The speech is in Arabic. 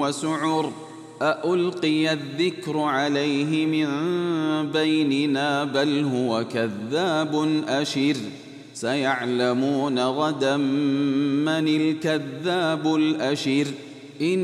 وسعر أألقي الذكر عليه من بيننا بل هو كذاب أشر سيعلمون غدا من الكذاب الأشر